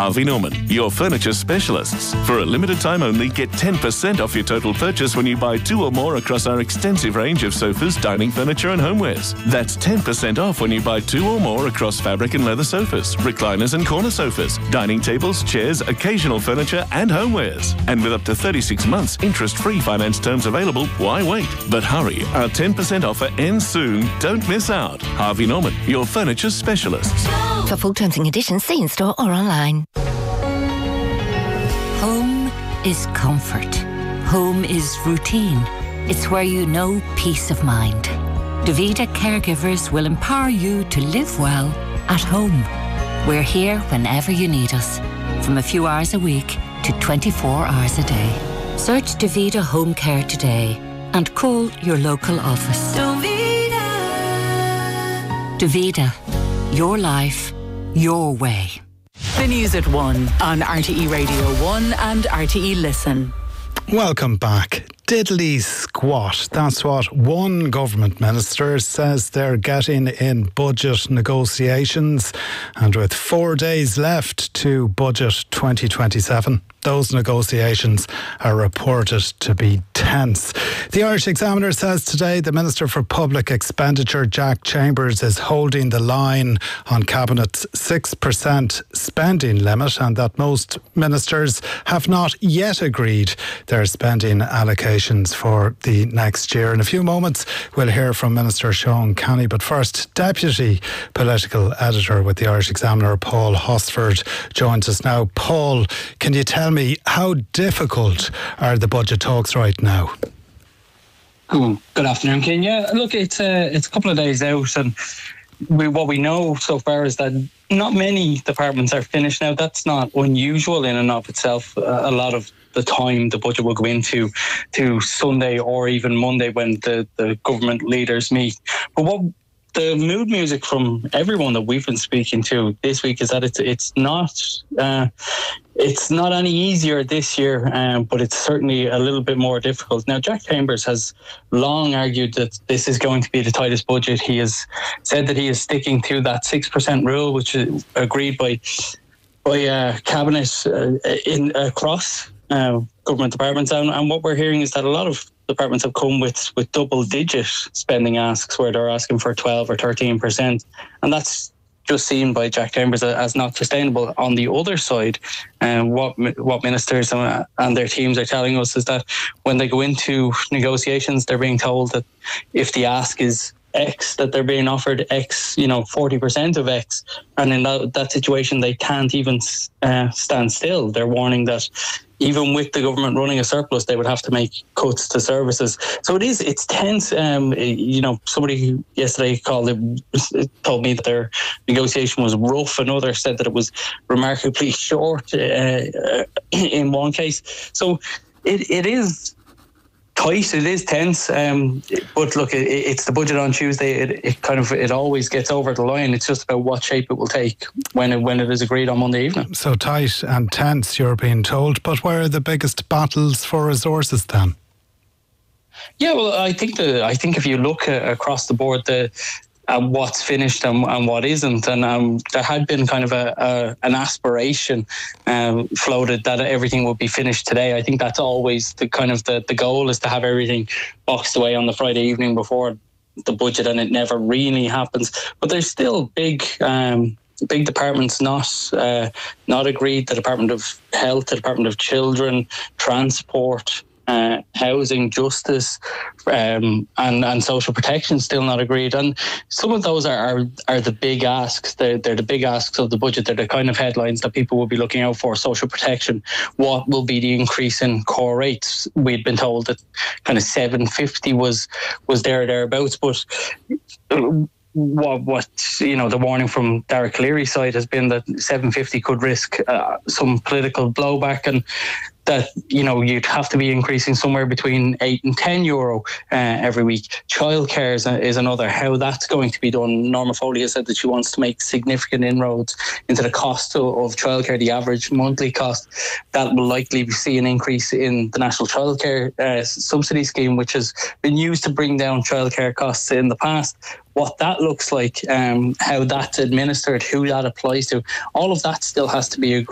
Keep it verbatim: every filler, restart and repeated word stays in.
Harvey Norman, your furniture specialists. For a limited time only, get ten percent off your total purchase when you buy two or more across our extensive range of sofas, dining furniture and homewares. That's ten percent off when you buy two or more across fabric and leather sofas, recliners and corner sofas, dining tables, chairs, occasional furniture and homewares. And with up to thirty-six months interest-free finance terms available, why wait? But hurry, our ten percent offer ends soon. Don't miss out. Harvey Norman, your furniture specialists. For full terms and conditions, see in store or online. Home is comfort. Home is routine. It's where you know peace of mind. Davida caregivers will empower you to live well at home. We're here whenever you need us, from a few hours a week to twenty-four hours a day. Search Davida Home Care today and call your local office. Davida. Davida. Your life, your way. The news at one on R T E Radio one and R T E Listen. Welcome back. Diddly squat. That's what one government minister says they're getting in budget negotiations. And with four days left to budget twenty twenty-seven, those negotiations are reported to be tense. The Irish Examiner says today the Minister for Public Expenditure, Jack Chambers, is holding the line on Cabinet's six percent spending limit, and that most ministers have not yet agreed their spending allocations for the next year. In a few moments, we'll hear from Minister Sean Canny, but first, Deputy Political Editor with the Irish Examiner, Paul Hosford, joins us now. Paul, can you tell me how difficult are the budget talks right now? Oh, good afternoon, Ken. Yeah, look, it's a, it's a couple of days out, and we, what we know so far is that not many departments are finished now. That's not unusual in and of itself. A lot of the time the budget will go into to Sunday or even Monday when the, the government leaders meet. But what the mood music from everyone that we've been speaking to this week is that it's it's not uh, it's not any easier this year, um, but it's certainly a little bit more difficult. Now, Jack Chambers has long argued that this is going to be the tightest budget. He has said that he is sticking to that six percent rule, which is agreed by by uh, cabinet uh, in across uh, government departments. And, and what we're hearing is that a lot of departments have come with, with double-digit spending asks, where they're asking for twelve or thirteen percent, and that's just seen by Jack Chambers as not sustainable. On the other side, um, what what ministers and, and their teams are telling us is that when they go into negotiations, they're being told that if the ask is X, that they're being offered X, you know, forty percent of X. And in that, that situation, they can't even uh, stand still. They're warning that even with the government running a surplus, they would have to make cuts to services. So it is, it's tense. Um, you know, somebody yesterday called it, told me that their negotiation was rough, and others said that it was remarkably short uh, in one case. So it it is tight, it is tense, um, but look, it, it's the budget on Tuesday. It, it kind of it always gets over the line. It's just about what shape it will take when it, when it is agreed on Monday evening. So tight and tense, you're being told. But where are the biggest battles for resources then? Yeah, well, I think the I think if you look uh, across the board, the and what's finished and, and what isn't. And um, there had been kind of a, a an aspiration um, floated that everything would be finished today. I think that's always the kind of the, the goal, is to have everything boxed away on the Friday evening before the budget, and it never really happens. But there's still big um, big departments not uh, not agreed. The Department of Health, the Department of Children, Transport, Uh, housing, justice, um, and and social protection still not agreed. And some of those are are, are the big asks. They're, they're the big asks of the budget. They're the kind of headlines that people will be looking out for. Social protection. What will be the increase in core rates? We'd been told that kind of seven fifty was was there thereabouts, but what what you know the warning from Derek Cleary's side has been that seven fifty could risk uh, some political blowback, and that, you know, you'd have to be increasing somewhere between eight and ten euro uh, every week. Childcare is, is another. How that's going to be done. Norma Foley has said that she wants to make significant inroads into the cost of, of childcare, the average monthly cost. That will likely see an increase in the National Childcare uh, Subsidy Scheme, which has been used to bring down childcare costs in the past. What that looks like, um, how that's administered, who that applies to, all of that still has to be agreed.